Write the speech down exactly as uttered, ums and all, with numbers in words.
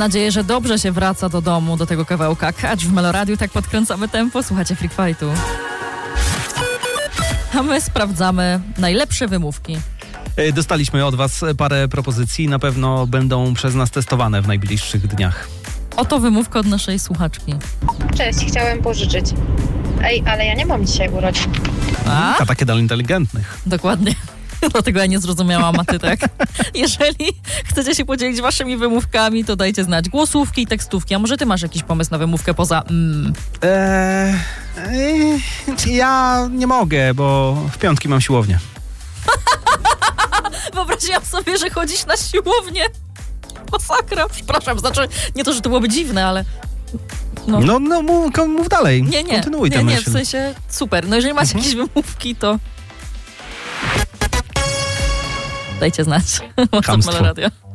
nadzieję, że dobrze się wraca do domu, do tego kawałka. Kacz w Meloradiu, tak podkręcamy tempo. Słuchajcie Freak Fightu. A my sprawdzamy najlepsze wymówki. Dostaliśmy od was parę propozycji, na pewno będą przez nas testowane w najbliższych dniach. Oto wymówka od naszej słuchaczki. Cześć, chciałem pożyczyć. Ej, ale ja nie mam dzisiaj urodzin. A? A takie dla inteligentnych. Dokładnie. Dlatego ja nie zrozumiałam, a ty tak. Jeżeli chcecie się podzielić waszymi wymówkami, to dajcie znać głosówki i tekstówki. A może ty masz jakiś pomysł na wymówkę poza mm? Eee, eee, ja nie mogę, bo w piątki mam siłownię. Wyobraziłam sobie, że chodzisz na siłownię. Masakra, przepraszam. Znaczy, nie to, że to byłoby dziwne, ale... No, no, no mów, mów dalej. Nie, nie, Kontynuuj nie, tę nie, myśl. w sensie super. No jeżeli macie Mhm. jakieś wymówki, to dajcie znać. Dajcie znać. Chamstwo. Radio.